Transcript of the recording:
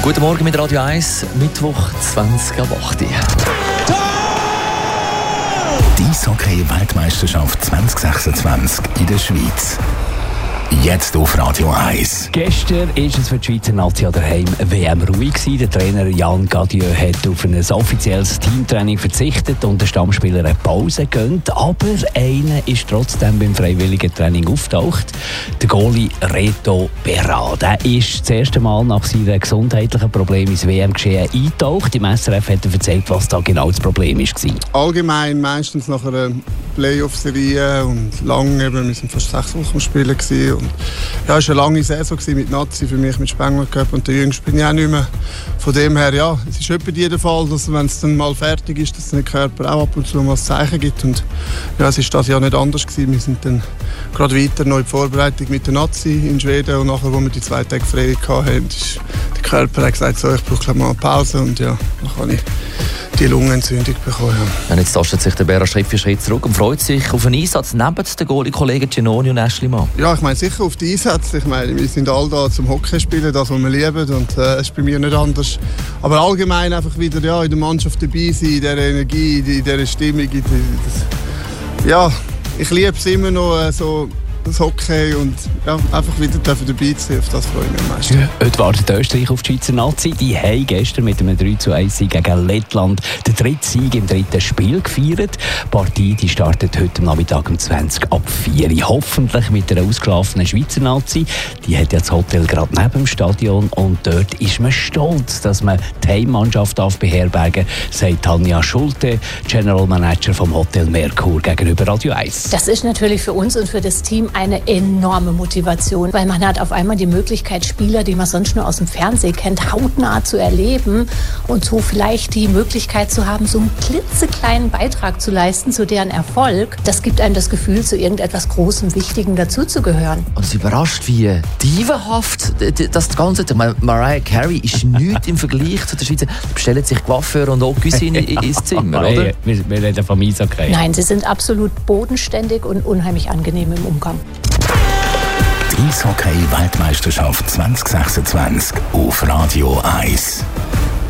Guten Morgen mit Radio 1, Mittwoch 20 ab 8 Uhr. Die Eishockey-Weltmeisterschaft 2026 in der Schweiz. Jetzt auf Radio 1. Gestern war es für die Schweizer Nazi daheim WM ruhig gewesen. Der Trainer Jan Gadieu hat auf ein offizielles Teamtraining verzichtet und der Stammspieler eine Pause gönnt. Aber einer ist trotzdem beim freiwilligen Training aufgetaucht. Der Goalie Reto Berra. Der ist das erste Mal nach seinem gesundheitlichen Problem ins WM-Geschehen eingetaucht. Im SRF hat er erzählt, was da genau das Problem war. Allgemein meistens nach einer Playoff-Serie und lang, eben, wir sind fast 6 Wochen spielen gewesen. Und ja, es war eine lange Saison mit Nazi, für mich mit Spengler Cup und der Jüngste bin ich auch nicht mehr. Von dem her, ja, es ist etwa der Fall, dass wenn es dann mal fertig ist, dass der Körper auch ab und zu mal ein Zeichen gibt. Und ja, es ist das Jahr nicht anders gewesen. Wir sind dann gerade weiter noch in die Vorbereitung mit der Nazi in Schweden und nachher, wo wir die 2 Tage frei hatten, ist der Körper hat gesagt, so, ich brauche mal eine Pause und ja, dann kann ich die Lungenentzündung bekommen. Ja, jetzt tastet sich der Berra Schritt für Schritt zurück und freut sich auf einen Einsatz neben den Goalie-Kollegen Giannoni und Aeschlimann. Ja, ich meine sicher auf die Einsätze. Ich meine, wir sind alle da zum Hockey spielen, das, was wir lieben, und es ist bei mir nicht anders. Aber allgemein einfach wieder in der Mannschaft dabei sein, in dieser Energie, in dieser Stimmung. Ja, ich liebe es immer noch so, das Hockey, und ja, einfach wieder dabei zu sein, auf das freue ich mich am meisten. Ja, heute wartet Österreich auf die Schweizer Nazi. Die haben gestern mit einem 3:1 gegen Lettland den 3. Sieg im 3. Spiel gefeiert. Die Partie die startet heute Nachmittag um 20 ab 4 Uhr. Hoffentlich mit einer ausgeschlafenen Schweizer Nazi. Die hat ja das Hotel gerade neben dem Stadion und dort ist man stolz, dass man die Heimmannschaft beherbergen darf, sagt Tanja Schulte, General Manager vom Hotel Merkur gegenüber Radio 1. Das ist natürlich für uns und für das Team eine enorme Motivation, weil man hat auf einmal die Möglichkeit, Spieler, die man sonst nur aus dem Fernsehen kennt, hautnah zu erleben und so vielleicht die Möglichkeit zu haben, so einen klitzekleinen Beitrag zu leisten zu deren Erfolg. Das gibt einem das Gefühl, zu irgendetwas Großem, Wichtigem dazuzugehören. Und es überrascht, wie divenhaft das Ganze ist. Mariah Carey ist nichts im Vergleich zu der Schweizer. Die bestellen sich Coiffeur und auch Cuisine ins Zimmer, oder? Wir reden vom Eishockey. Nein, sie sind absolut bodenständig und unheimlich angenehm im Umgang. Die Eishockey-Weltmeisterschaft 2026 auf Radio 1.